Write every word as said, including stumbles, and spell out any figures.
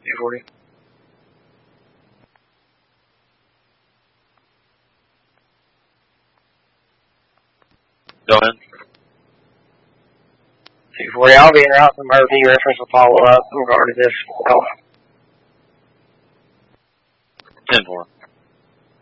two forty. Go ahead. two forty, I'll be in route from R V. Reference will follow up in regard to this call. ten four.